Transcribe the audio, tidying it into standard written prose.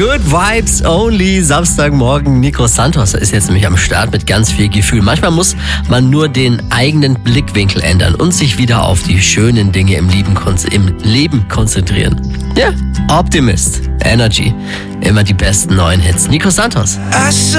Good Vibes Only. Samstagmorgen. Nico Santos ist jetzt nämlich am Start mit ganz viel Gefühl. Manchmal muss man nur den eigenen Blickwinkel ändern und sich wieder auf die schönen Dinge im Leben konzentrieren. Ja, Optimist, Energy. Immer die besten neuen Hits. Nico Santos.